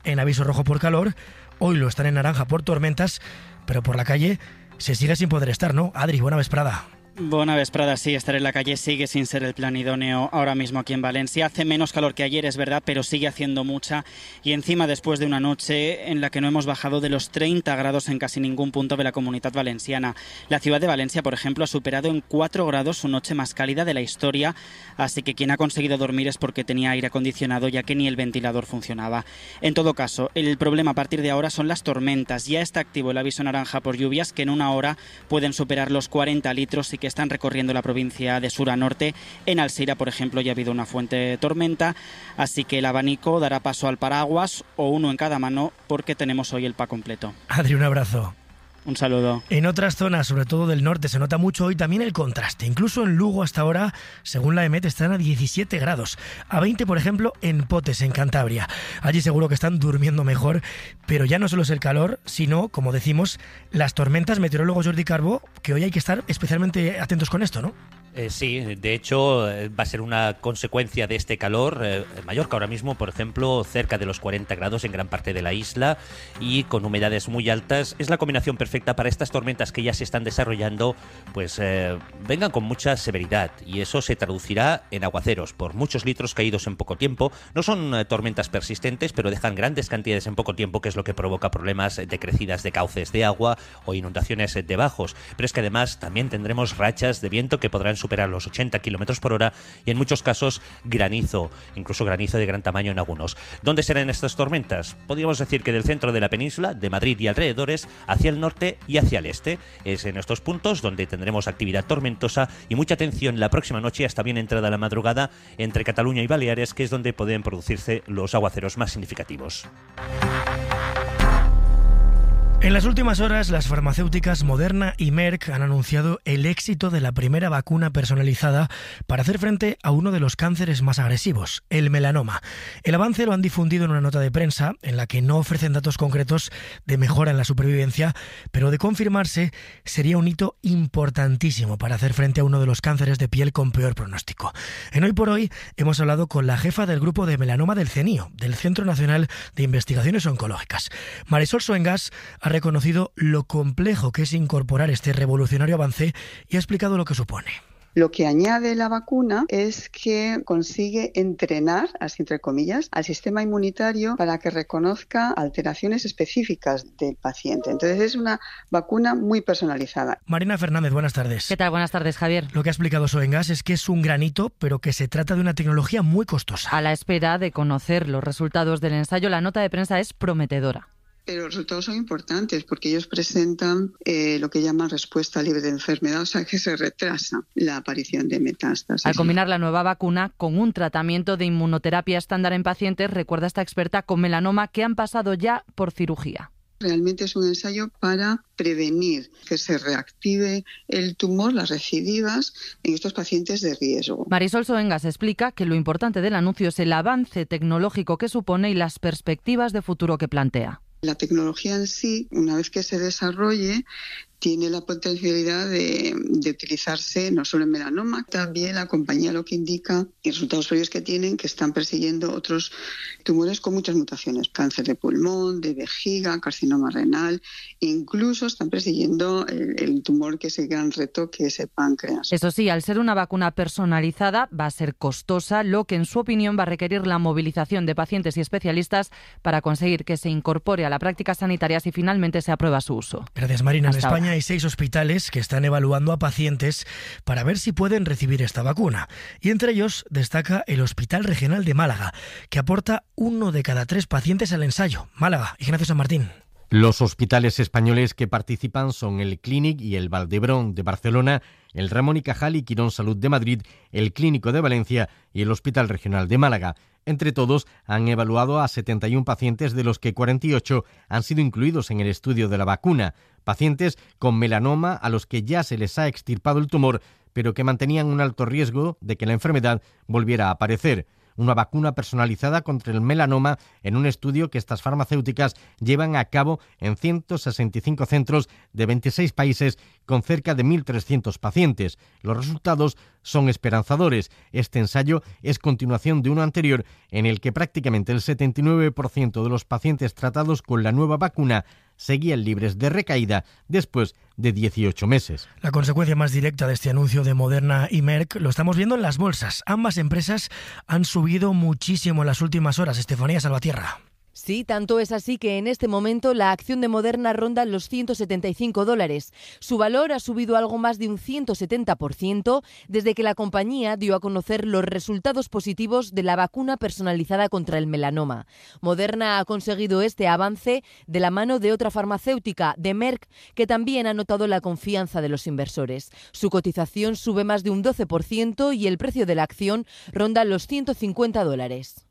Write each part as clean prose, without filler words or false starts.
en aviso rojo por calor, hoy lo están en naranja por tormentas, pero por la calle se sigue sin poder estar, ¿no? Adri, buena vesprada. Bona vesprada, sí, estar en la calle sigue sin ser el plan idóneo ahora mismo aquí en Valencia. Hace menos calor que ayer, es verdad, pero sigue haciendo mucha. Y encima después de una noche en la que no hemos bajado de los 30 grados en casi ningún punto de la Comunidad Valenciana. La ciudad de Valencia, por ejemplo, ha superado en 4 grados su noche más cálida de la historia. Así que quien ha conseguido dormir es porque tenía aire acondicionado, ya que ni el ventilador funcionaba. En todo caso, el problema a partir de ahora son las tormentas. Ya está activo el aviso naranja por lluvias que en una hora pueden superar los 40 litros y que están recorriendo la provincia de sur a norte. En Alzira, por ejemplo, ya ha habido una fuerte tormenta, así que el abanico dará paso al paraguas o uno en cada mano porque tenemos hoy el pack completo. Adri, un abrazo. Un saludo. En otras zonas, sobre todo del norte, se nota mucho hoy también el contraste. Incluso en Lugo hasta ahora, según la EMET, están a 17 grados. A 20, por ejemplo, en Potes, en Cantabria. Allí seguro que están durmiendo mejor, pero ya no solo es el calor, sino, como decimos, las tormentas. Meteorólogo Jordi Carbó, que hoy hay que estar especialmente atentos con esto, ¿no? Sí, de hecho va a ser una consecuencia de este calor. Mallorca ahora mismo, por ejemplo, cerca de los 40 grados en gran parte de la isla y con humedades muy altas. Es la combinación perfecta para estas tormentas que ya se están desarrollando, pues vengan con mucha severidad, y eso se traducirá en aguaceros por muchos litros caídos en poco tiempo. No son tormentas persistentes, pero dejan grandes cantidades en poco tiempo, que es lo que provoca problemas de crecidas de cauces de agua o inundaciones de bajos. Pero es que además también tendremos rachas de viento que podrán superar los 80 kilómetros por hora y en muchos casos granizo, incluso granizo de gran tamaño en algunos. ¿Dónde serán estas tormentas? Podríamos decir que del centro de la península, de Madrid y alrededores, hacia el norte y hacia el este. Es en estos puntos donde tendremos actividad tormentosa y mucha atención la próxima noche hasta bien entrada la madrugada entre Cataluña y Baleares, que es donde pueden producirse los aguaceros más significativos. En las últimas horas, las farmacéuticas Moderna y Merck han anunciado el éxito de la primera vacuna personalizada para hacer frente a uno de los cánceres más agresivos, el melanoma. El avance lo han difundido en una nota de prensa en la que no ofrecen datos concretos de mejora en la supervivencia, pero de confirmarse sería un hito importantísimo para hacer frente a uno de los cánceres de piel con peor pronóstico. En Hoy por Hoy hemos hablado con la jefa del grupo de melanoma del CENIO, del Centro Nacional de Investigaciones Oncológicas. Marisol Soengas ha reconocido lo complejo que es incorporar este revolucionario avance y ha explicado lo que supone. Lo que añade la vacuna es que consigue entrenar, así entre comillas, al sistema inmunitario para que reconozca alteraciones específicas del paciente. Entonces es una vacuna muy personalizada. Marina Fernández, buenas tardes. ¿Qué tal? Buenas tardes, Javier. Lo que ha explicado Soengas es que es un granito, pero que se trata de una tecnología muy costosa. A la espera de conocer los resultados del ensayo, la nota de prensa es prometedora. Pero los resultados son importantes porque ellos presentan lo que llaman respuesta libre de enfermedad, o sea que se retrasa la aparición de metástasis. Al combinar la nueva vacuna con un tratamiento de inmunoterapia estándar en pacientes, recuerda esta experta, con melanoma que han pasado ya por cirugía. Realmente es un ensayo para prevenir que se reactive el tumor, las recidivas, en estos pacientes de riesgo. Marisol Soengas explica que lo importante del anuncio es el avance tecnológico que supone y las perspectivas de futuro que plantea. La tecnología en sí, una vez que se desarrolle, tiene la potencialidad de utilizarse no solo en melanoma, también la compañía lo que indica y resultados previos que tienen que están persiguiendo otros tumores con muchas mutaciones, cáncer de pulmón, de vejiga, carcinoma renal, incluso están persiguiendo el tumor que es el gran reto, que es el páncreas. Eso sí, al ser una vacuna personalizada va a ser costosa, lo que en su opinión va a requerir la movilización de pacientes y especialistas para conseguir que se incorpore a la práctica sanitaria si finalmente se aprueba su uso. Gracias, Marina. En Hasta España ahora hay 6 hospitales que están evaluando a pacientes para ver si pueden recibir esta vacuna. Y entre ellos destaca el Hospital Regional de Málaga, que aporta 1 de cada 3 pacientes al ensayo. Málaga, Ignacio San Martín. Los hospitales españoles que participan son el Clínic y el Valdebrón de Barcelona, el Ramón y Cajal y Quirón Salud de Madrid, el Clínico de Valencia y el Hospital Regional de Málaga. Entre todos han evaluado a 71 pacientes, de los que 48 han sido incluidos en el estudio de la vacuna. Pacientes con melanoma a los que ya se les ha extirpado el tumor, pero que mantenían un alto riesgo de que la enfermedad volviera a aparecer. Una vacuna personalizada contra el melanoma en un estudio que estas farmacéuticas llevan a cabo en 165 centros de 26 países con cerca de 1.300 pacientes. Los resultados son esperanzadores. Este ensayo es continuación de uno anterior en el que prácticamente el 79% de los pacientes tratados con la nueva vacuna seguían libres de recaída después de 18 meses. La consecuencia más directa de este anuncio de Moderna y Merck lo estamos viendo en las bolsas. Ambas empresas han subido muchísimo en las últimas horas. Estefanía Salvatierra. Sí, tanto es así que en este momento la acción de Moderna ronda los $175. Su valor ha subido algo más de un 170% desde que la compañía dio a conocer los resultados positivos de la vacuna personalizada contra el melanoma. Moderna ha conseguido este avance de la mano de otra farmacéutica, de Merck, que también ha notado la confianza de los inversores. Su cotización sube más de un 12% y el precio de la acción ronda los $150.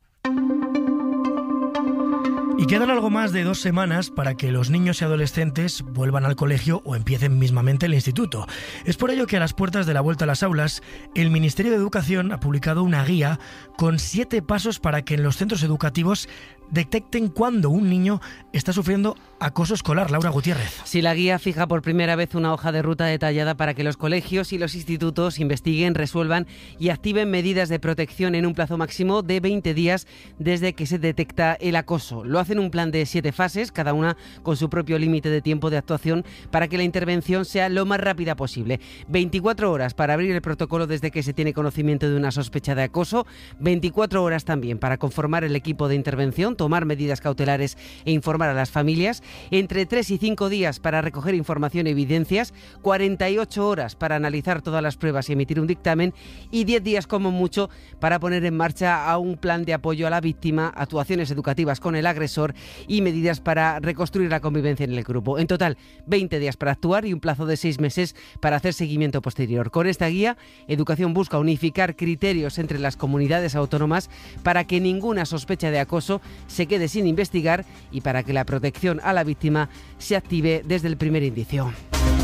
Y quedan algo más de 2 semanas para que los niños y adolescentes vuelvan al colegio o empiecen mismamente el instituto. Es por ello que a las puertas de la vuelta a las aulas, el Ministerio de Educación ha publicado una guía con 7 pasos para que en los centros educativos detecten cuando un niño está sufriendo acoso escolar. Laura Gutiérrez. Sí, la guía fija por primera vez una hoja de ruta detallada para que los colegios y los institutos investiguen, resuelvan y activen medidas de protección en un plazo máximo de 20 días desde que se detecta el acoso. Lo hacen un plan de 7 fases, cada una con su propio límite de tiempo de actuación para que la intervención sea lo más rápida posible. 24 horas para abrir el protocolo desde que se tiene conocimiento de una sospecha de acoso, 24 horas también para conformar el equipo de intervención, tomar medidas cautelares e informar a las familias, entre 3 y 5 días para recoger información y evidencias, 48 horas para analizar todas las pruebas y emitir un dictamen y 10 días como mucho para poner en marcha un plan de apoyo a la víctima, actuaciones educativas con el agresor y medidas para reconstruir la convivencia en el grupo. En total, 20 días para actuar y un plazo de 6 meses para hacer seguimiento posterior. Con esta guía, Educación busca unificar criterios entre las comunidades autónomas para que ninguna sospecha de acoso se quede sin investigar y para que la protección a la víctima se active desde el primer indicio.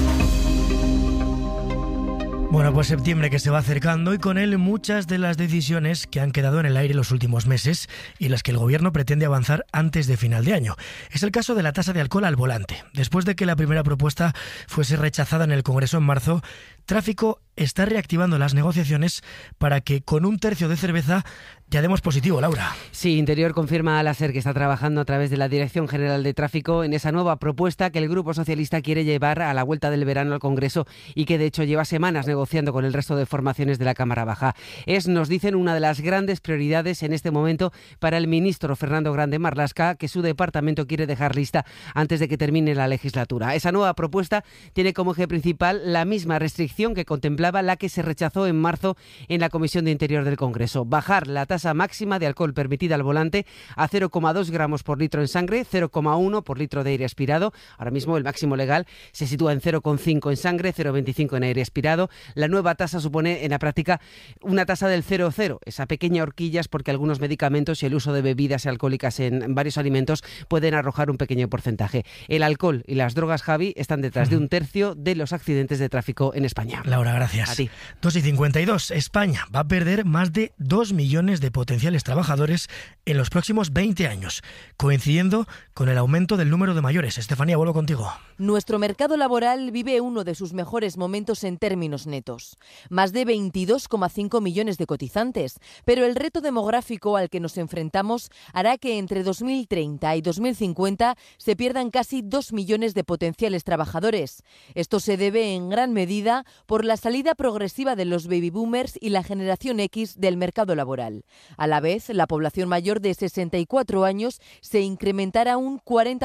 Bueno, pues septiembre que se va acercando y con él muchas de las decisiones que han quedado en el aire los últimos meses y las que el gobierno pretende avanzar antes de final de año. Es el caso de la tasa de alcohol al volante. Después de que la primera propuesta fuese rechazada en el Congreso en marzo, Tráfico está reactivando las negociaciones para que con 1/3 de cerveza ya demos positivo, Laura. Sí, Interior confirma a la SER que está trabajando a través de la Dirección General de Tráfico en esa nueva propuesta que el Grupo Socialista quiere llevar a la vuelta del verano al Congreso y que de hecho lleva semanas negociando con el resto de formaciones de la Cámara Baja. Es, nos dicen, una de las grandes prioridades en este momento para el ministro Fernando Grande Marlaska, que su departamento quiere dejar lista antes de que termine la legislatura. Esa nueva propuesta tiene como eje principal la misma restricción que contemplaba la que se rechazó en marzo en la Comisión de Interior del Congreso. Bajar la tasa máxima de alcohol permitida al volante a 0,2 gramos por litro en sangre, 0,1 por litro de aire expirado. Ahora mismo el máximo legal se sitúa en 0,5 en sangre, 0,25 en aire expirado. La nueva tasa supone en la práctica una tasa del 0,0. Esa pequeña horquilla es porque algunos medicamentos y el uso de bebidas alcohólicas en varios alimentos pueden arrojar un pequeño porcentaje. El alcohol y las drogas, Javi, están detrás de 1/3 de los accidentes de tráfico en España. Laura, gracias. A ti. 2:52. España va a perder más de 2 millones de potenciales trabajadores en los próximos 20 años, coincidiendo con el aumento del número de mayores. Estefanía, vuelvo contigo. Nuestro mercado laboral vive uno de sus mejores momentos en términos netos. Más de 22,5 millones de cotizantes, pero el reto demográfico al que nos enfrentamos hará que entre 2030 y 2050 se pierdan casi 2 millones de potenciales trabajadores. Esto se debe en gran medida por la salida progresiva de los baby boomers y la generación X del mercado laboral. A la vez, la población mayor de 64 años se incrementará un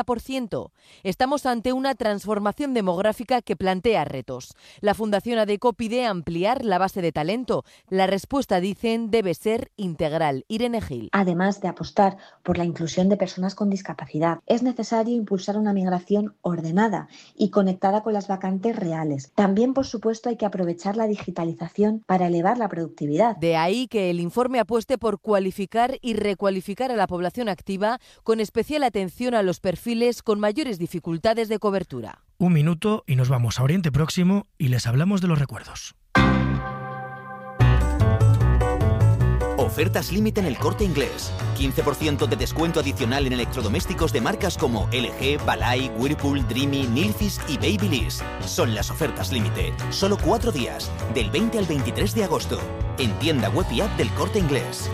40%. Estamos ante una transformación demográfica que plantea retos. La Fundación ADECO pide ampliar la base de talento. La respuesta, dicen, debe ser integral. Irene Gil. Además de apostar por la inclusión de personas con discapacidad, es necesario impulsar una migración ordenada y conectada con las vacantes reales. También, por supuesto, hay que aprovechar la digitalización para elevar la productividad. De ahí que el informe apueste por cualificar y recualificar a la población activa, con especial atención a los perfiles con mayores dificultades de cobertura. 1 minuto y nos vamos a Oriente Próximo y les hablamos de los recuerdos. ofertas límite en El Corte Inglés. 15% de descuento adicional en electrodomésticos de marcas como LG, Balay, Whirlpool, Dreamy, Nilfisk y Babyliss. Son las ofertas límite. Solo 4 días, del 20 al 23 de agosto. En tienda web y app del Corte Inglés.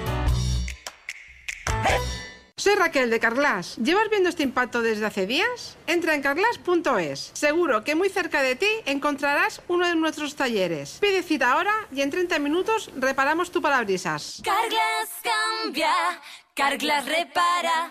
Soy Raquel de Carglass. ¿Llevas viendo este impacto desde hace días? Entra en carglass.es. Seguro que muy cerca de ti encontrarás uno de nuestros talleres. Pide cita ahora y en 30 minutos reparamos tu parabrisas. Carglass cambia, Carglass repara.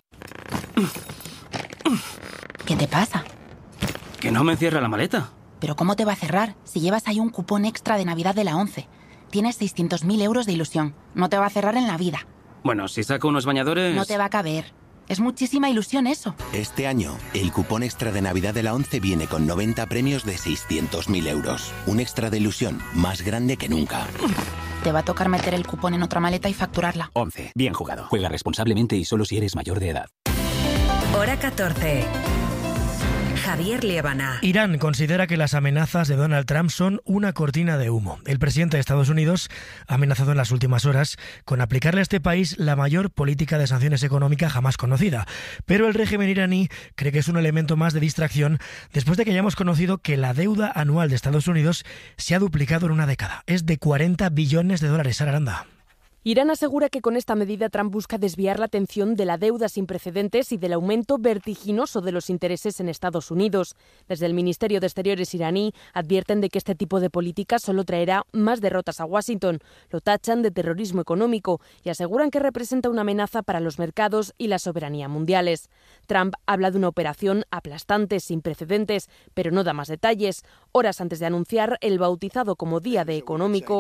¿Qué te pasa? Que no me cierra la maleta. ¿Pero cómo te va a cerrar si llevas ahí un cupón extra de Navidad de la 11? Tienes 600.000 euros de ilusión. No te va a cerrar en la vida. Bueno, si saco unos bañadores... No te va a caber. Es muchísima ilusión eso. Este año, el cupón extra de Navidad de la 11 viene con 90 premios de 600.000 euros. Un extra de ilusión más grande que nunca. Te va a tocar meter el cupón en otra maleta y facturarla. 11. Bien jugado. Juega responsablemente y solo si eres mayor de edad. Hora 14. Javier Liébana. Irán considera que las amenazas de Donald Trump son una cortina de humo. El presidente de Estados Unidos ha amenazado en las últimas horas con aplicarle a este país la mayor política de sanciones económicas jamás conocida. Pero el régimen iraní cree que es un elemento más de distracción después de que hayamos conocido que la deuda anual de Estados Unidos se ha duplicado en una década. Es de 40 billones de dólares. Sara Aranda. Irán asegura que con esta medida Trump busca desviar la atención de la deuda sin precedentes y del aumento vertiginoso de los intereses en Estados Unidos. Desde el Ministerio de Exteriores iraní advierten de que este tipo de política solo traerá más derrotas a Washington. Lo tachan de terrorismo económico y aseguran que representa una amenaza para los mercados y la soberanía mundiales. Trump habla de una operación aplastante, sin precedentes, pero no da más detalles. Horas antes de anunciar el bautizado como Día de Económico,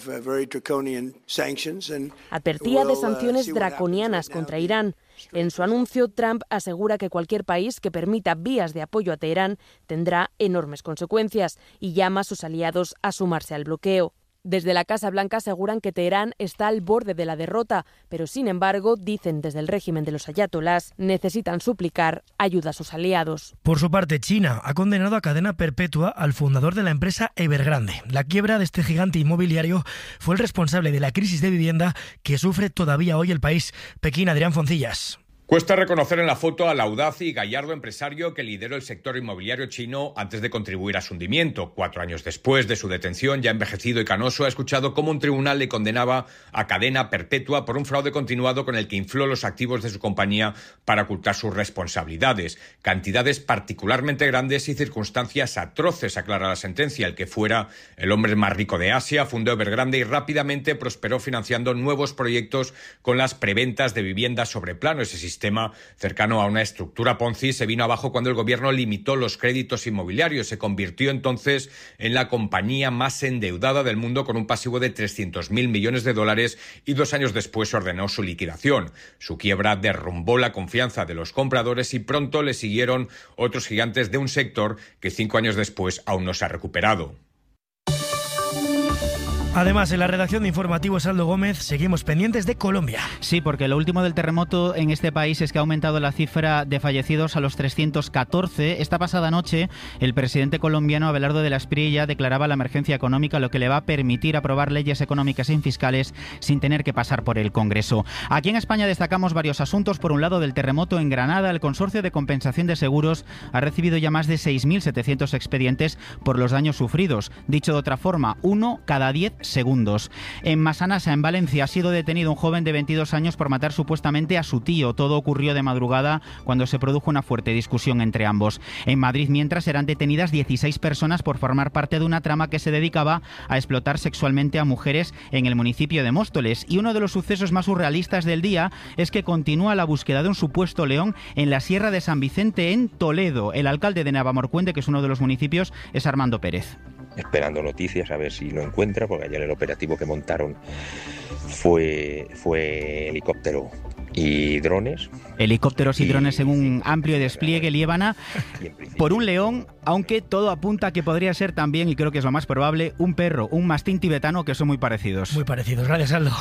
advertía de sanciones draconianas contra Irán. En su anuncio, Trump asegura que cualquier país que permita vías de apoyo a Teherán tendrá enormes consecuencias y llama a sus aliados a sumarse al bloqueo. Desde la Casa Blanca aseguran que Teherán está al borde de la derrota, pero sin embargo, dicen desde el régimen de los ayatolás, necesitan suplicar ayuda a sus aliados. Por su parte, China ha condenado a cadena perpetua al fundador de la empresa Evergrande. La quiebra de este gigante inmobiliario fue el responsable de la crisis de vivienda que sufre todavía hoy el país. Pekín, Adrián Foncillas. Cuesta reconocer en la foto al audaz y gallardo empresario que lideró el sector inmobiliario chino antes de contribuir a su hundimiento. 4 años después de su detención, ya envejecido y canoso, ha escuchado cómo un tribunal le condenaba a cadena perpetua por un fraude continuado con el que infló los activos de su compañía para ocultar sus responsabilidades. Cantidades particularmente grandes y circunstancias atroces, aclara la sentencia. El que fuera el hombre más rico de Asia fundó Evergrande y rápidamente prosperó financiando nuevos proyectos con las preventas de viviendas sobre plano. Ese sistema cercano a una estructura Ponzi se vino abajo cuando el gobierno limitó los créditos inmobiliarios. Se convirtió entonces en la compañía más endeudada del mundo con un pasivo de 300.000 millones de dólares y 2 años después ordenó su liquidación. Su quiebra derrumbó la confianza de los compradores y pronto le siguieron otros gigantes de un sector que 5 años después aún no se ha recuperado. Además, en la redacción de Informativos Aldo Gómez seguimos pendientes de Colombia. Sí, porque lo último del terremoto en este país es que ha aumentado la cifra de fallecidos a los 314. Esta pasada noche, el presidente colombiano Abelardo de la Espriella declaraba la emergencia económica, lo que le va a permitir aprobar leyes económicas y fiscales sin tener que pasar por el Congreso. Aquí en España destacamos varios asuntos. Por un lado, del terremoto en Granada, el Consorcio de Compensación de Seguros ha recibido ya más de 6.700 expedientes por los daños sufridos. Dicho de otra forma, 1 cada 10 segundos. En Massanassa, en Valencia, ha sido detenido un joven de 22 años por matar supuestamente a su tío. Todo ocurrió de madrugada cuando se produjo una fuerte discusión entre ambos. En Madrid, mientras, serán detenidas 16 personas por formar parte de una trama que se dedicaba a explotar sexualmente a mujeres en el municipio de Móstoles. Y uno de los sucesos más surrealistas del día es que continúa la búsqueda de un supuesto león en la Sierra de San Vicente, en Toledo. El alcalde de Navalmoruende, que es uno de los municipios, es Armando Pérez. Esperando noticias a ver si lo encuentra, porque ayer el operativo que montaron fue helicóptero y drones. Helicópteros y drones en un amplio despliegue, Liébana, por un león, aunque todo apunta a que podría ser también, y creo que es lo más probable, un perro, un mastín tibetano, que son muy parecidos. Muy parecidos. Gracias, Aldo.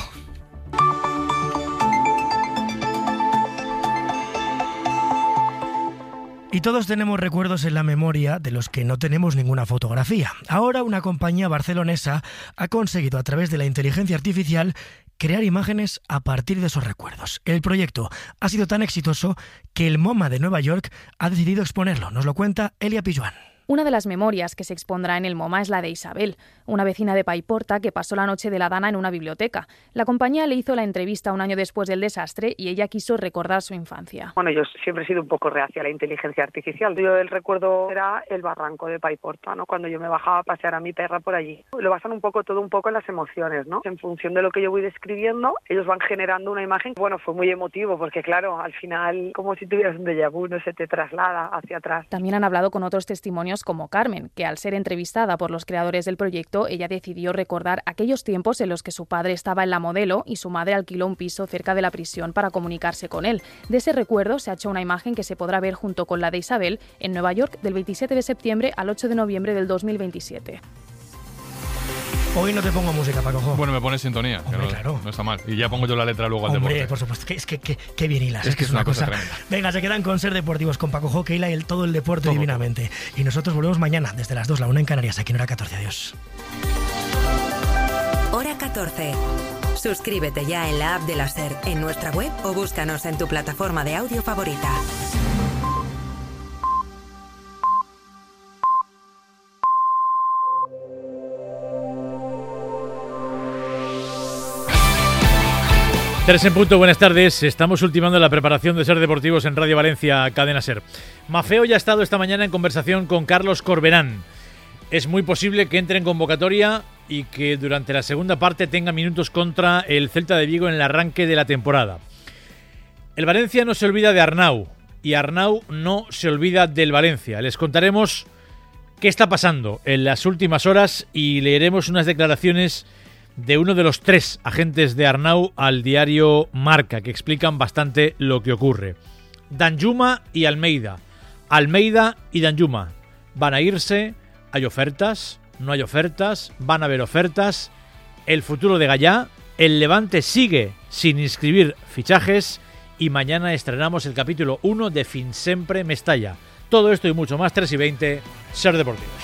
Y todos tenemos recuerdos en la memoria de los que no tenemos ninguna fotografía. Ahora una compañía barcelonesa ha conseguido a través de la inteligencia artificial crear imágenes a partir de esos recuerdos. El proyecto ha sido tan exitoso que el MoMA de Nueva York ha decidido exponerlo. Nos lo cuenta Elia Pijuan. Una de las memorias que se expondrá en el MoMA es la de Isabel, una vecina de Paiporta que pasó la noche de la Dana en una biblioteca. La compañía le hizo la entrevista un año después del desastre y ella quiso recordar su infancia. Bueno, yo siempre he sido un poco reacia a la inteligencia artificial. Yo el recuerdo era el barranco de Paiporta, ¿no? Cuando yo me bajaba a pasear a mi perra por allí. Lo basan un poco en las emociones, ¿no? En función de lo que yo voy describiendo, ellos van generando una imagen. Bueno, fue muy emotivo porque, claro, al final, como si tuvieras un déjà vu, no se te traslada hacia atrás. También han hablado con otros testimonios como Carmen, que al ser entrevistada por los creadores del proyecto, ella decidió recordar aquellos tiempos en los que su padre estaba en La Modelo y su madre alquiló un piso cerca de la prisión para comunicarse con él. De ese recuerdo se ha hecho una imagen que se podrá ver junto con la de Isabel en Nueva York del 27 de septiembre al 8 de noviembre del 2027. Hoy no te pongo música, Paco. Bueno, me pones sintonía, Hombre, que no, claro. No está mal. Y ya pongo yo la letra luego al deporte. Hombre, por supuesto. Es que bien hilas. Es que es una cosa tremenda. Venga, se quedan con Ser Deportivos con Paco Jo, que hila todo el deporte divinamente. Y nosotros volvemos mañana desde las 2, la 1 en Canarias, aquí en Hora 14. Adiós. Hora 14. Suscríbete ya en la app de la SER, en nuestra web o búscanos en tu plataforma de audio favorita. Tres en punto, buenas tardes. Estamos ultimando la preparación de Ser Deportivos en Radio Valencia, Cadena Ser. Mafeo ya ha estado esta mañana en conversación con Carlos Corberán. Es muy posible que entre en convocatoria y que durante la segunda parte tenga minutos contra el Celta de Vigo en el arranque de la temporada. El Valencia no se olvida de Arnau y Arnau no se olvida del Valencia. Les contaremos qué está pasando en las últimas horas y leeremos unas declaraciones de uno de los 3 agentes de Arnau al diario Marca, que explican bastante lo que ocurre. Danjuma y Almeida. Almeida y Danjuma. Van a irse, hay ofertas, no hay ofertas, van a haber ofertas. El futuro de Gallá, el Levante sigue sin inscribir fichajes y mañana estrenamos el capítulo 1 de Fin Sempre Mestalla. Todo esto y mucho más, 3:20, Ser Deportivos.